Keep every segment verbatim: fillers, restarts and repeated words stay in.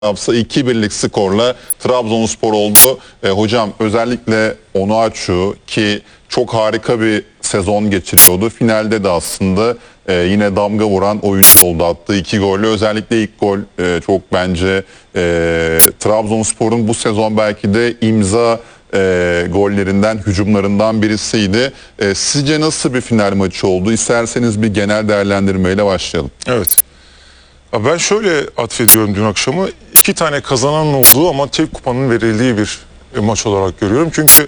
yapsa iki birlik skorla Trabzonspor oldu. E, hocam özellikle Onuachu ki çok harika bir sezon geçiriyordu. Finalde de aslında e, yine damga vuran oyuncu oldu. Attığı iki golle özellikle ilk gol e, çok bence e, Trabzonspor'un bu sezon belki de imza e, gollerinden, hücumlarından birisiydi. E, sizce nasıl bir final maçı oldu? İsterseniz bir genel değerlendirmeyle başlayalım. Evet. Ben şöyle atfediyorum dün akşamı. İki tane kazanan olduğu ama tek kupanın verildiği bir maç olarak görüyorum. Çünkü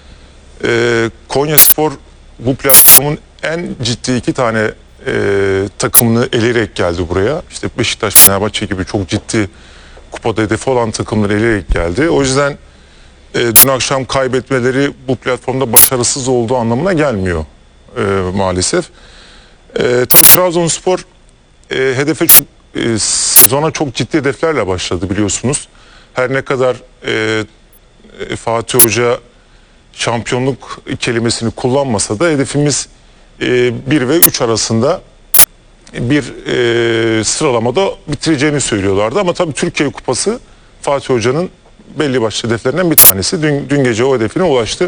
e, Konyaspor bu platformun en ciddi iki tane e, takımını eleyerek geldi buraya. İşte Beşiktaş, Fenerbahçe gibi çok ciddi kupada hedefi olan takımları eleyerek geldi. O yüzden e, dün akşam kaybetmeleri bu platformda başarısız olduğu anlamına gelmiyor e, maalesef. E, Trabzonspor e, hedefe çok e, sezona çok ciddi hedeflerle başladı biliyorsunuz. Her ne kadar e, e, Fatih Hoca şampiyonluk kelimesini kullanmasa da hedefimiz e, bir ve üç arasında bir e, sıralamada bitireceğini söylüyorlardı. Ama tabii Türkiye Kupası Fatih Hoca'nın belli başlı hedeflerinden bir tanesi. Dün, dün gece o hedefine ulaştı.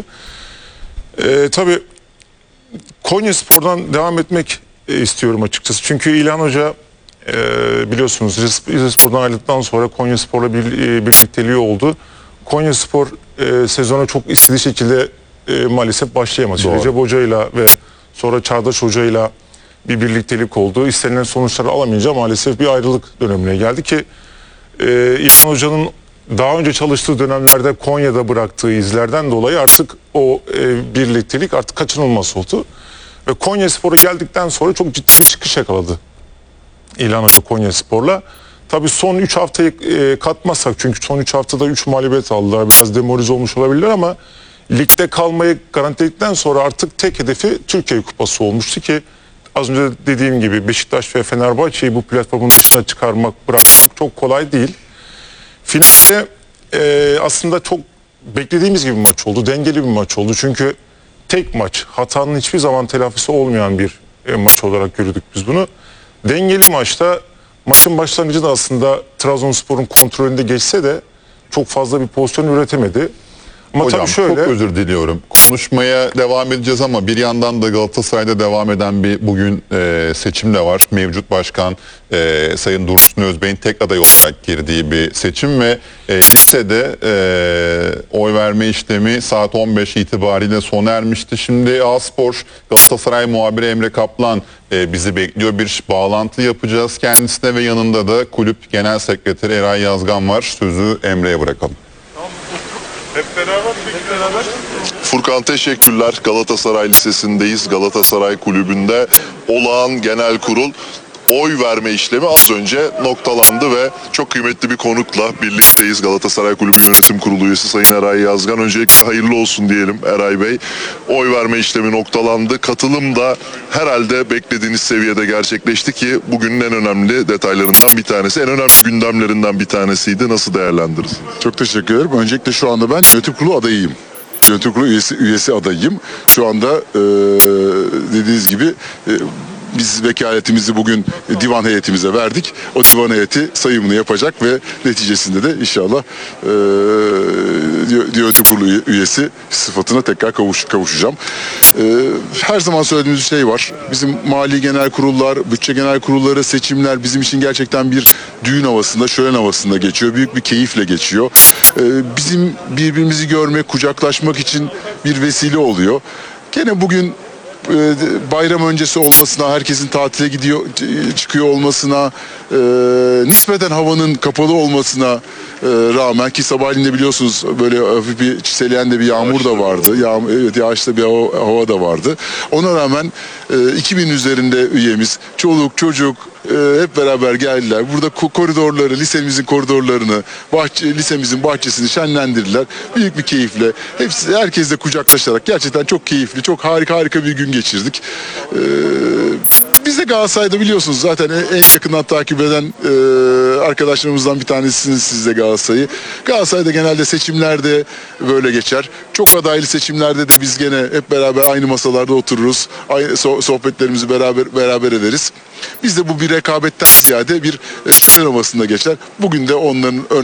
E, tabii Konyaspor'dan devam etmek e, istiyorum açıkçası. Çünkü İlhan Hoca e, biliyorsunuz Rizespor'dan ayrıldıktan sonra Konyaspor'la bir, e, birlikteliği oldu. Konyaspor e, sezona çok istediği şekilde e, maalesef başlayamadı. Recep Hoca'yla ve sonra Çağdaş Hoca'yla bir birliktelik oldu. İstenilen sonuçları alamayınca maalesef bir ayrılık dönemine geldi ki e, İlhan Hoca'nın daha önce çalıştığı dönemlerde Konya'da bıraktığı izlerden dolayı artık o e, birliktelik artık kaçınılmaz oldu. Ve Konyaspor'a geldikten sonra çok ciddi bir çıkış yakaladı İlhan Hoca Konyaspor'la. Tabii son üç haftayı e, katmazsak, çünkü son üç haftada üç mağlubiyet aldılar. Biraz demoralize olmuş olabilirler ama ligde kalmayı garantiledikten sonra artık tek hedefi Türkiye Kupası olmuştu ki az önce dediğim gibi Beşiktaş ve Fenerbahçe'yi bu platformun dışına çıkarmak, bırakmak çok kolay değil. Finalde e, aslında çok beklediğimiz gibi bir maç oldu. Dengeli bir maç oldu. Çünkü tek maç, hatanın hiçbir zaman telafisi olmayan bir e, maç olarak gördük biz bunu. Dengeli maçta maçın başlangıcı da aslında Trabzonspor'un kontrolünde geçse de çok fazla bir pozisyon üretemedi. Ama Hocam tabii şöyle, çok özür diliyorum. Konuşmaya devam edeceğiz ama bir yandan da Galatasaray'da devam eden bir bugün e, seçim de var. Mevcut başkan e, Sayın Dursun Özbey'in tek aday olarak girdiği bir seçim ve e, lisede e, oy verme işlemi saat on beş itibariyle sona ermişti. Şimdi A-Spor Galatasaray muhabiri Emre Kaplan e, bizi bekliyor. Bir bağlantı yapacağız kendisine ve yanında da kulüp genel sekreteri Eray Yazgan var. Sözü Emre'ye bırakalım. hep beraber, hep beraber. Furkan teşekkürler. Galatasaray Lisesi'ndeyiz. Galatasaray Kulübü'nde olağan genel kurul oy verme işlemi az önce noktalandı ve çok kıymetli bir konukla birlikteyiz. Galatasaray Kulübü Yönetim Kurulu üyesi Sayın Eray Yazgan. Öncelikle hayırlı olsun diyelim Eray Bey. Oy verme işlemi noktalandı. Katılım da herhalde beklediğiniz seviyede gerçekleşti ki bugünün en önemli detaylarından bir tanesi, en önemli gündemlerinden bir tanesiydi. Nasıl değerlendirirsiniz? Çok teşekkür ederim. Öncelikle şu anda ben yönetim kurulu adayıyım. Yönetim kurulu üyesi, üyesi adayıyım. Şu anda e, dediğiniz gibi e, biz vekaletimizi bugün divan heyetimize verdik. O divan heyeti sayımını yapacak ve neticesinde de inşallah e, yönetim kurulu üyesi sıfatına tekrar kavuş, kavuşacağım. E, her zaman söylediğimiz bir şey var. Bizim mali genel kurullar, bütçe genel kurulları, seçimler bizim için gerçekten bir düğün havasında, şölen havasında geçiyor. Büyük bir keyifle geçiyor. E, bizim birbirimizi görmek, kucaklaşmak için bir vesile oluyor. Gene bugün bayram öncesi olmasına, herkesin tatile gidiyor, çıkıyor olmasına, e, nispeten havanın kapalı olmasına e, rağmen ki sabahleyin de biliyorsunuz böyle hafif bir çiseleyen de bir yağmur da vardı. Yağmur, evet, yağışlı bir hava, hava da vardı. Ona rağmen e, iki bin üzerinde üyemiz, çoluk, çocuk e, hep beraber geldiler. Burada koridorları, lisemizin koridorlarını, bahçe, lisemizin bahçesini şenlendirdiler. Büyük bir keyifle, hepsi herkesle kucaklaşarak gerçekten çok keyifli, çok harika harika bir gün geçirdik. Ee, Biz de Galatasaray'da biliyorsunuz zaten en yakından takip eden e, arkadaşlarımızdan bir tanesiniz siz de Galatasaray'ı. Galatasaray'da genelde seçimlerde böyle geçer. Çok adaylı seçimlerde de biz gene hep beraber aynı masalarda otururuz. Aynı so- sohbetlerimizi beraber beraber ederiz. Bizde bu bir rekabetten ziyade bir e, fener havasında geçer. Bugün de onların